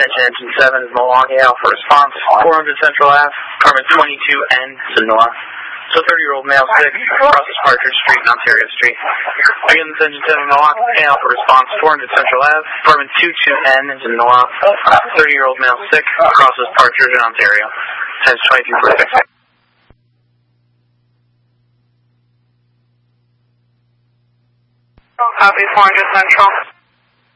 Attention Engine 7 is Milwaukee Alpha Response. 400 Central Ave, apartment 22N, Sonora. So 30-year-old male sick, crosses Partridge Street and Ontario Street. Again, this Engine 7 Milwaukee Alpha Response. 400 Central Ave, apartment 22N is in Sonora. 30-year-old male sick, crosses Partridge in Ontario. Times 22 for a fix. Copy 400 Central.